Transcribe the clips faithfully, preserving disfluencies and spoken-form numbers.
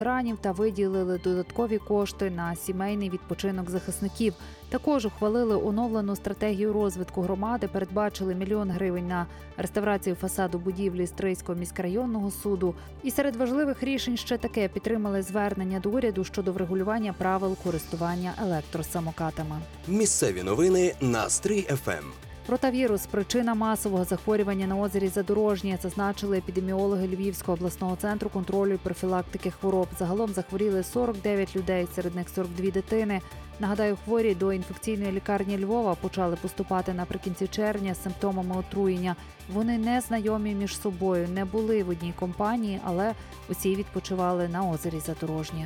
ветеранів та виділили додаткові кошти на сімейний відпочинок захисників. Також ухвалили оновлену стратегію розвитку громади, передбачили мільйон гривень на реставрацію фасаду будівлі Стрийського міськрайонного суду. І серед важливих рішень ще таке: підтримали звернення до уряду щодо врегулювання правил користування електросамокатами. Місцеві новини на Стрий еф ем. Ротавірус – причина масового захворювання на озері Задорожнє, зазначили епідеміологи Львівського обласного центру контролю і профілактики хвороб. Загалом захворіли сорок дев'ять людей, серед них сорок дві дитини. Нагадаю, хворі до інфекційної лікарні Львова почали поступати наприкінці червня з симптомами отруєння. Вони не знайомі між собою, не були в одній компанії, але усі відпочивали на озері Задорожнє.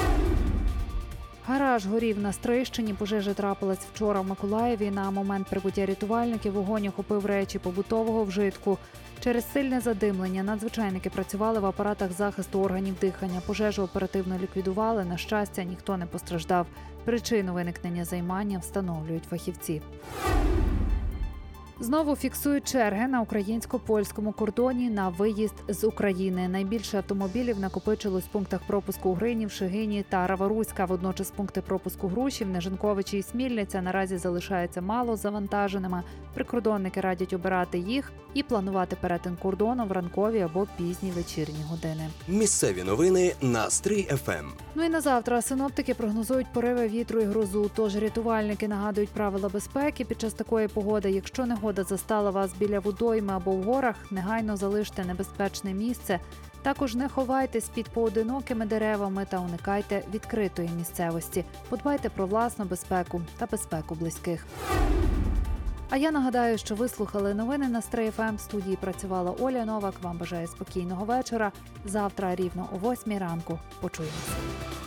Гараж горів на Стрийщині. Пожежа трапилась вчора в Миколаєві. На момент прибуття рятувальників вогонь охопив речі побутового вжитку. Через сильне задимлення надзвичайники працювали в апаратах захисту органів дихання. Пожежу оперативно ліквідували. На щастя, ніхто не постраждав. Причину виникнення займання встановлюють фахівці. Знову фіксують черги на українсько-польському кордоні на виїзд з України. Найбільше автомобілів накопичилось в пунктах пропуску у Гринів, Шегині та Раваруська. Водночас пункти пропуску Грушів, Нежинковичі і Смільниця наразі залишаються мало завантаженими. Прикордонники радять обирати їх і планувати перетин кордону в ранкові або пізні вечірні години. Місцеві новини на Стрий еф ем. Ну і на завтра синоптики прогнозують пориви вітру і грозу. Тож рятувальники нагадують правила безпеки під час такої погоди. Якщо негода застала вас біля водойми або в горах, негайно залиште небезпечне місце. Також не ховайтесь під поодинокими деревами та уникайте відкритої місцевості. Подбайте про власну безпеку та безпеку близьких. А я нагадаю, що ви слухали новини на Стрий еф ем. В студії працювала Оля Новак. Вам бажаю спокійного вечора. Завтра рівно о восьмій ранку. Почуємося.